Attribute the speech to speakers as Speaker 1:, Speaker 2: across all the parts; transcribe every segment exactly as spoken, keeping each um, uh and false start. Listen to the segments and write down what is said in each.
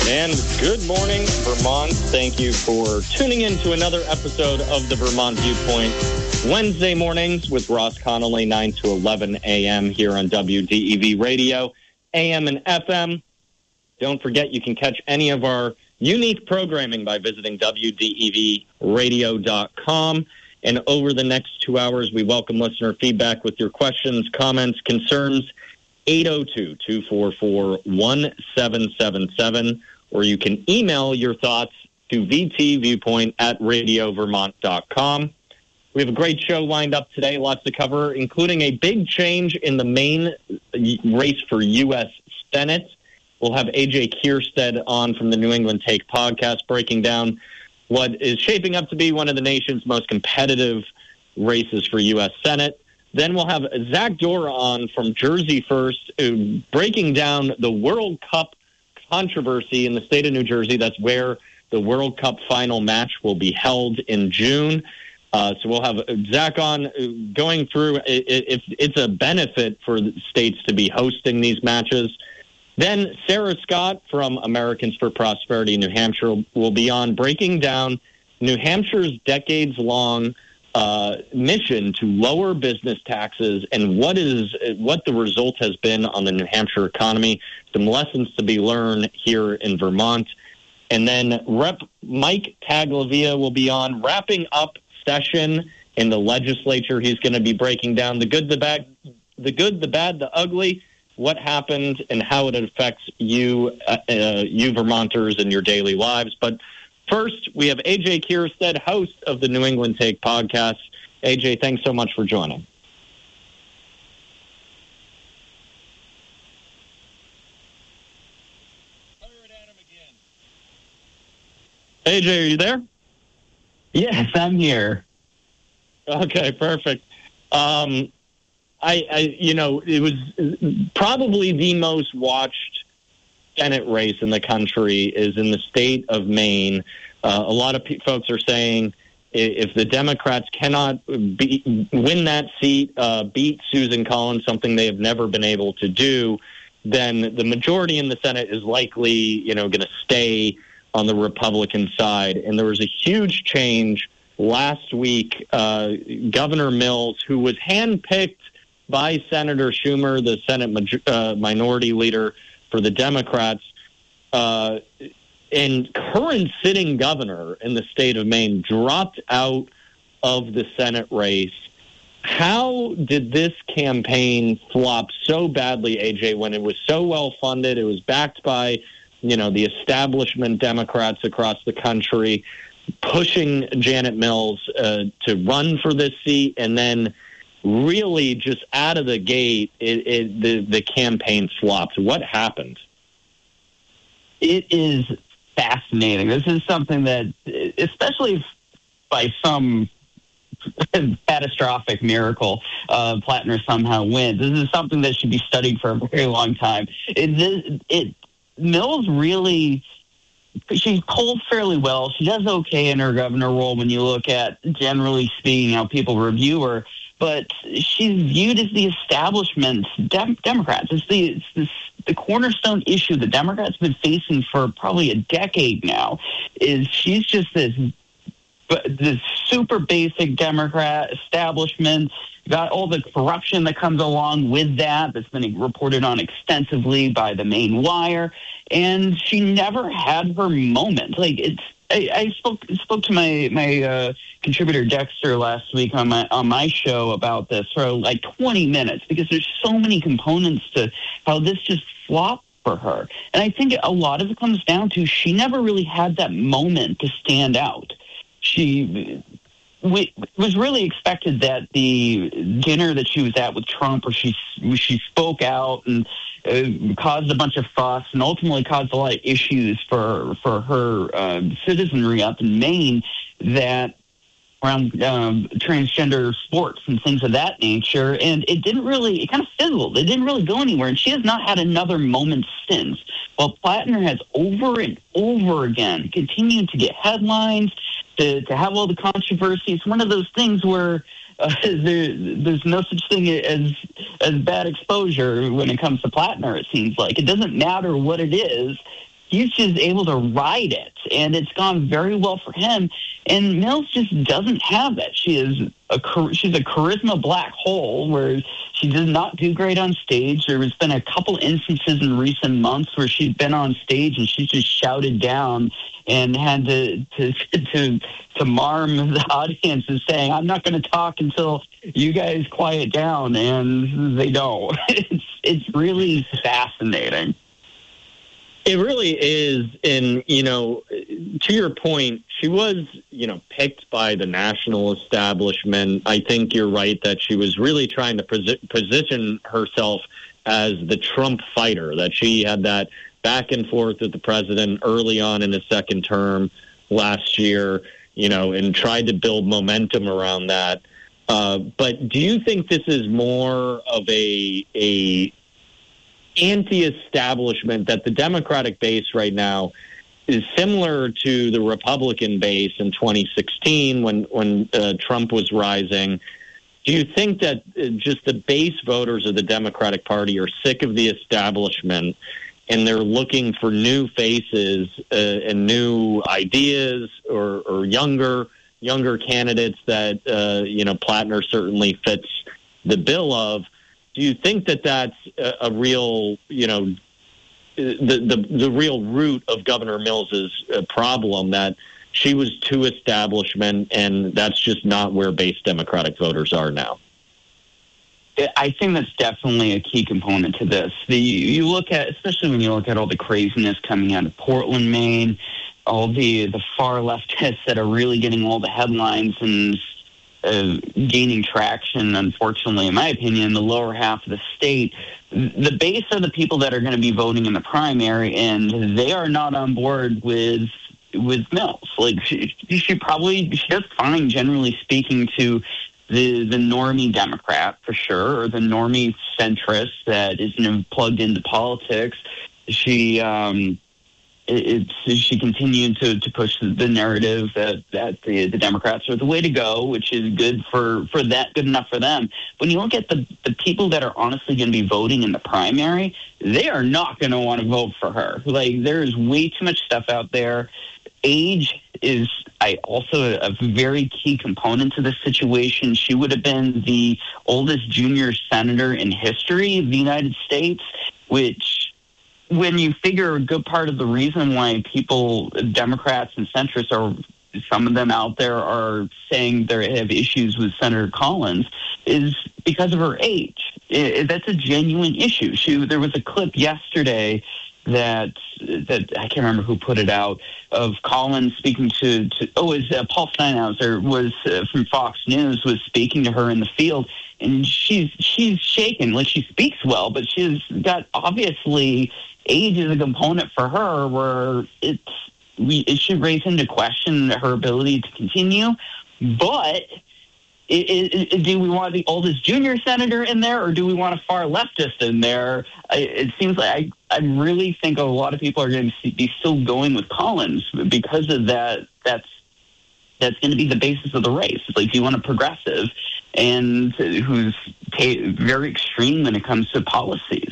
Speaker 1: And good morning, Vermont. Thank you for tuning in to another episode of the Vermont Viewpoint. Wednesday mornings with Ross Connolly, nine to eleven a.m. here on W D E V Radio, A M and F M. Don't forget you can catch any of our unique programming by visiting W D E V radio dot com. And over the next two hours, we welcome listener feedback with your questions, comments, concerns, eight oh two, two four four, one seven seven seven, or you can email your thoughts to v t viewpoint at radio vermont dot com. We have a great show lined up today, lots to cover, including a big change in the main race for U S Senate. We'll have A J Kierstead on from the New England Take podcast, breaking down what is shaping up to be one of the nation's most competitive races for U S Senate. Then we'll have Zach Dora on from Jersey First, uh, breaking down the World Cup controversy in the state of New Jersey. That's where the World Cup final match will be held in June. Uh, so we'll have Zach on uh, going through if it's a benefit for states to be hosting these matches. Then Sarah Scott from Americans for Prosperity New Hampshire will be on breaking down New Hampshire's decades-long uh, mission to lower business taxes and what is what the result has been on the New Hampshire economy. Some lessons to be learned here in Vermont. And then Rep Mike Taglavia will be on wrapping up session in the legislature. He's going to be breaking down the good, the bad, the good, the bad, the ugly, what happened and how it affects you, uh, uh, you Vermonters in your daily lives. But first, we have A J Kierstead, host of the New England Take podcast. A J, thanks so much for joining. A J, are you there?
Speaker 2: Yes, I'm here.
Speaker 1: Okay, perfect. Um, I, I, you know, it was probably the most watched Senate race in the country is in the state of Maine. Uh, a lot of pe- folks are saying if the Democrats cannot be, win that seat, uh, beat Susan Collins, something they have never been able to do, then the majority in the Senate is likely, you know, going to stay on the Republican side. And there was a huge change last week. Uh, Governor Mills, who was handpicked by Senator Schumer, the Senate major- uh, minority leader for the Democrats, uh, and current sitting governor in the state of Maine, dropped out of the Senate race. How did this campaign flop so badly, A J, when it was so well funded? It was backed by, you know, the establishment Democrats across the country, pushing Janet Mills uh, to run for this seat, and then really just out of the gate, it, it, the, the campaign flopped. What happened?
Speaker 2: It is fascinating. This is something that, especially by some catastrophic miracle, uh, Plattner somehow wins. This is something that should be studied for a very long time. It, it Mills really, she polls fairly well. She does okay in her governor role when you look at, generally speaking, how people review her. But she's viewed as the establishment Dem- Democrats. It's the it's this, the cornerstone issue the Democrats have been facing for probably a decade now. Is she's just this this super basic Democrat establishment. Got all the corruption that comes along with that. That's been reported on extensively by the Maine Wire, and she never had her moment. Like it's. I, I spoke spoke to my my uh, contributor Dexter last week on my on my show about this for like twenty minutes because there's so many components to how this just flopped for her, and I think a lot of it comes down to she never really had that moment to stand out. She we, it was really expected that the dinner that she was at with Trump, where she where she spoke out and uh, caused a bunch of fuss and ultimately caused a lot of issues for for her uh, citizenry up in Maine, that around um, transgender sports and things of that nature, and it didn't really, it kind of fizzled. It didn't really go anywhere, and she has not had another moment since. While Plattner has over and over again continued to get headlines, to, to have all the controversy. It's one of those things where uh, there, there's no such thing as as bad exposure when it comes to Plattner, it seems like. It doesn't matter what it is. he's just able to ride it, and it's gone very well for him. And Mills just doesn't have that. She is a she's a charisma black hole where she does not do great on stage. There has been a couple instances in recent months where she's been on stage and she's just shouted down and had to to to, to marm the audience and saying, "I'm not going to talk until you guys quiet down," and they don't. It's it's really fascinating.
Speaker 1: It really is. And, you know, to your point, she was, you know, picked by the national establishment. I think you're right that she was really trying to posi- position herself as the Trump fighter, that she had that back and forth with the president early on in his second term last year, you know, and tried to build momentum around that. Uh, but do you think this is more of a a anti-establishment, that the Democratic base right now is similar to the Republican base in twenty sixteen when when uh, Trump was rising? Do you think that uh, just the base voters of the Democratic Party are sick of the establishment and they're looking for new faces uh, and new ideas, or, or younger younger candidates that uh, you know Plattner certainly fits the bill of? Do you think that that's a, a real, you know, the, the the real root of Governor Mills's uh, problem, that she was too establishment, and that's just not where base Democratic voters are now?
Speaker 2: I think that's definitely a key component to this. The you look at, especially when you look at all the craziness coming out of Portland, Maine, all the the far leftists that are really getting all the headlines and Uh, gaining traction, unfortunately, in my opinion, in the lower half of the state. The base are the people that are going to be voting in the primary, and they are not on board with with Mills. Like, she, she probably, she does fine, generally speaking, to the, the normie Democrat, for sure, or the normie centrist that isn't plugged into politics. She... Um, It's, she continued to, to push the narrative that, that the, the Democrats are the way to go, which is good for, for that, good enough for them. When you look at the, the people that are honestly going to be voting in the primary, they are not going to want to vote for her. Like, there is way too much stuff out there. Age is I also a very key component to this situation. She would have been the oldest junior senator in history of the United States, which, when you figure a good part of the reason why people, Democrats and centrists, are, some of them out there are saying they have issues with Senator Collins, is because of her age. It, that's a genuine issue. She, there was a clip yesterday that that I can't remember who put it out, of Collins speaking to, to oh, it was uh, Paul Steinhauser was uh, from Fox News, was speaking to her in the field, and she's she's shaken. Like, she speaks well, but she's got, obviously, age is a component for her where it's we it should raise into question her ability to continue. But it, it, do we want the oldest junior senator in there, or do we want a far leftist in there? I, it seems like I, I really think a lot of people are going to be still going with Collins because of that. That's that's going to be the basis of the race. It's like, do you want a progressive and who's ta- very extreme when it comes to policies?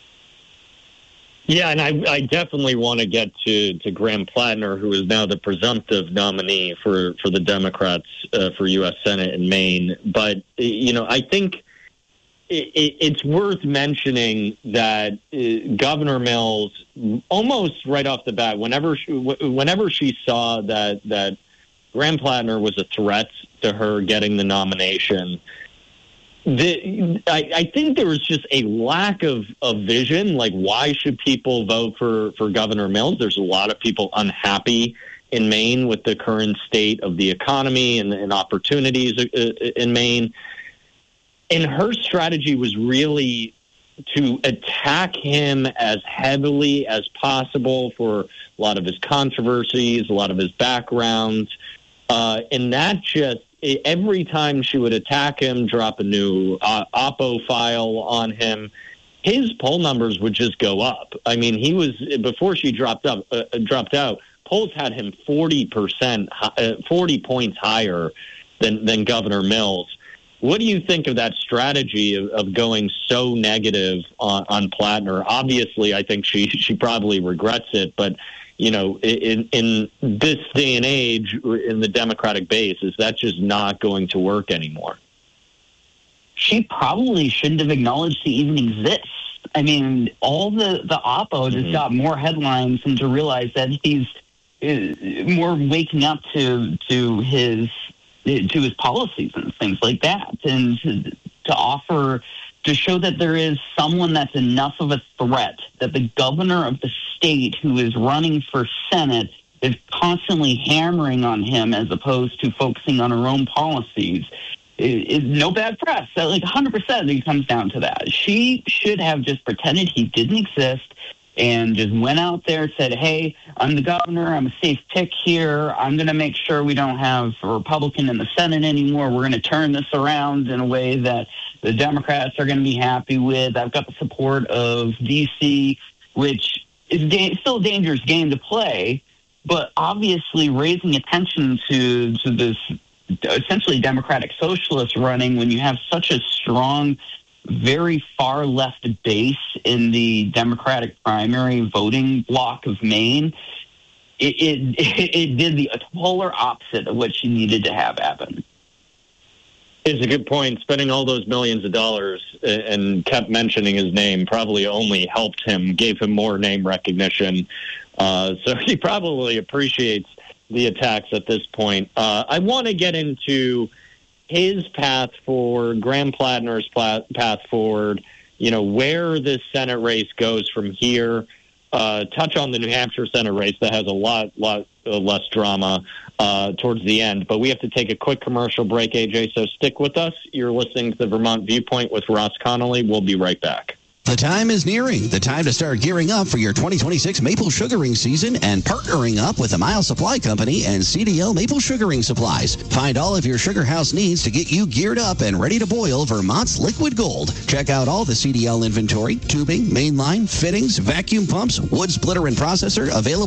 Speaker 1: Yeah, and I, I definitely want to get to, to Graham Plattner, who is now the presumptive nominee for, for the Democrats uh, for U S Senate in Maine. But, you know, I think it, it, it's worth mentioning that uh, Governor Mills, almost right off the bat, whenever she, whenever she saw that, that Graham Plattner was a threat to her getting the nomination, The, I, I think there was just a lack of, of vision. Like, why should people vote for, for Governor Mills? There's a lot of people unhappy in Maine with the current state of the economy and, and opportunities in Maine. And her strategy was really to attack him as heavily as possible for a lot of his controversies, a lot of his background. Uh, and that just, every time she would attack him, drop a new uh, Oppo file on him, his poll numbers would just go up. I mean, he was, before she dropped up, uh, dropped out, polls had him forty percent, uh, forty points higher than, than Governor Mills. What do you think of that strategy of, of going so negative on, on Plattner? Obviously, I think she she probably regrets it, but you know, in in this day and age, in the Democratic base, is that just not going to work anymore?
Speaker 2: She probably shouldn't have acknowledged he even exists. I mean, all the the Oppo just mm-hmm. got more headlines and to realize that he's uh, more waking up to to his. to his policies and things like that, and to, to offer, to show that there is someone that's enough of a threat, that the governor of the state who is running for Senate is constantly hammering on him as opposed to focusing on her own policies. Is no bad press. So like one hundred percent it comes down to that. She should have just pretended he didn't exist and just went out there and said, hey, I'm the governor. I'm a safe pick here. I'm going to make sure we don't have a Republican in the Senate anymore. We're going to turn this around in a way that the Democrats are going to be happy with. I've got the support of D C, which is da- still a dangerous game to play, but obviously raising attention to, to this essentially Democratic socialist running when you have such a strong very far left base in the Democratic primary voting bloc of Maine, it, it, it did the polar opposite of what she needed to have happen.
Speaker 1: It's a good point. Spending all those millions of dollars and kept mentioning his name probably only helped him, gave him more name recognition. Uh, so he probably appreciates the attacks at this point. Uh, I want to get into his path forward, Graham Plattner's path forward, you know, where this Senate race goes from here. Uh, touch on the New Hampshire Senate race that has a lot, lot uh, less drama uh, towards the end. But we have to take a quick commercial break, A J, so stick with us. You're listening to the Vermont Viewpoint with Ross Connolly. We'll be right back.
Speaker 3: The time is nearing. The time to start gearing up for your twenty twenty-six maple sugaring season and partnering up with the Mile Supply Company and C D L Maple Sugaring Supplies. Find all of your sugar house needs to get you geared up and ready to boil Vermont's liquid gold. Check out all the C D L inventory, tubing, mainline, fittings, vacuum pumps, wood splitter and processor available